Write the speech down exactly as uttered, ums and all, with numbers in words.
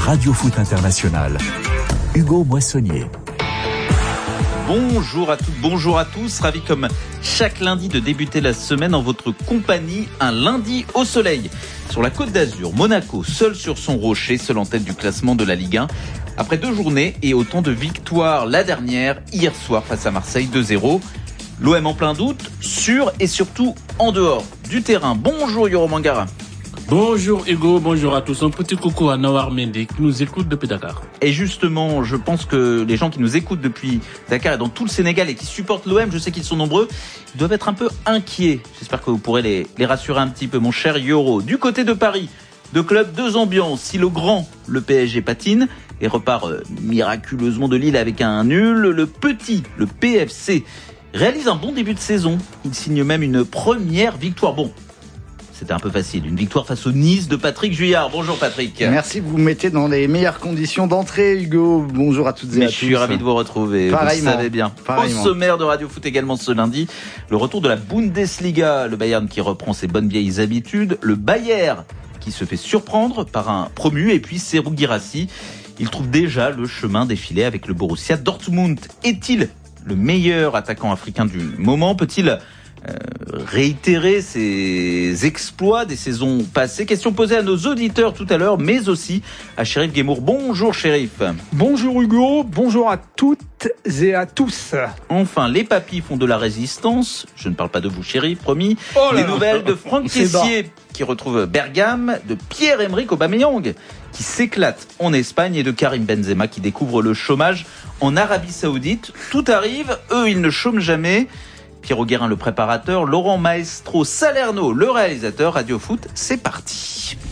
Radio Foot International. Hugo Moissonnier. Bonjour à toutes, bonjour à tous. Ravi comme chaque lundi de débuter la semaine en votre compagnie. Un lundi au soleil. Sur la Côte d'Azur, Monaco, seul sur son rocher, seul en tête du classement de la Ligue un. Après deux journées et autant de victoires, la dernière, hier soir face à Marseille, deux zéro. L'O M en plein doute, sur et surtout en dehors du terrain. Bonjour Yoro Mangara. Bonjour Hugo, bonjour à tous. Un petit coucou à Nawar Mendy qui nous écoute depuis Dakar. Et justement, je pense que les gens qui nous écoutent depuis Dakar et dans tout le Sénégal et qui supportent l'O M, je sais qu'ils sont nombreux, ils doivent être un peu inquiets. J'espère que vous pourrez les, les rassurer un petit peu, mon cher Yoro. Du côté de Paris, deux clubs, deux ambiances. Si le grand, le P S G patine et repart euh, miraculeusement de Lille avec un nul, le petit, le P F C, réalise un bon début de saison. Il signe même une première victoire. Bon, c'était un peu facile. Une victoire face au Nice de Patrick Juillard. Bonjour Patrick. Merci, vous me mettez dans les meilleures conditions d'entrée, Hugo. Bonjour à toutes et Mais à je tous. suis ravi de vous retrouver. Vous le savez bien. Pareillement. Au sommaire de Radio Foot également ce lundi, le retour de la Bundesliga. Le Bayern qui reprend ses bonnes vieilles habitudes. Le Bayern qui se fait surprendre par un promu. Et puis Serhou Guirassy. Il trouve déjà le chemin défilé avec le Borussia Dortmund. Est-il le meilleur attaquant africain du moment? Peut-il euh, réitérer ses exploits des saisons passées? Question posée à nos auditeurs tout à l'heure, mais aussi à Chérif Guémour. Bonjour Chérif. Bonjour Hugo, bonjour à toutes et à tous. Enfin, les papis font de la résistance. Je ne parle pas de vous Chérif, promis. Oh les là nouvelles de Franck Kessié bas. qui retrouve Bergame, de Pierre-Emerick Aubameyang qui s'éclate en Espagne et de Karim Benzema qui découvre le chômage en Arabie Saoudite. Tout arrive, eux ils ne chôment jamais. Pierrot Guérin le préparateur, Laurent Maestro Salerno le réalisateur. Radio Foot, c'est parti.